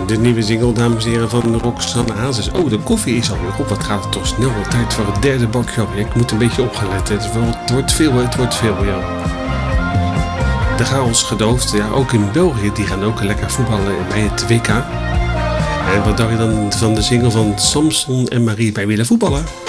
De nieuwe single, dames en heren, van Roxanne Hazes. Oh, de koffie is alweer op. Wat gaat het toch snel? Tijd voor het derde bakje alweer. Ik moet een beetje op gaan letten. Het wordt veel, ja. De chaos gedoofd. Ja, ook in België. Die gaan ook lekker voetballen bij het WK. En wat dacht je dan van de single van Samson en Marie? Wij willen voetballen.